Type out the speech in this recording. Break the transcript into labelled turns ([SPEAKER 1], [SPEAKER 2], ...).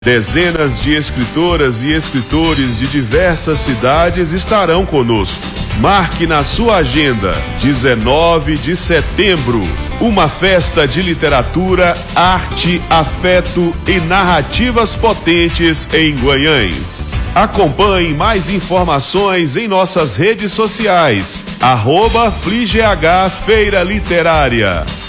[SPEAKER 1] Dezenas de escritoras e escritores de diversas cidades estarão conosco. Marque na sua agenda, 19 de setembro, uma festa de literatura, arte, afeto e narrativas potentes em Guanhães. Acompanhe mais informações em nossas redes sociais, @FliGH Feira Literária.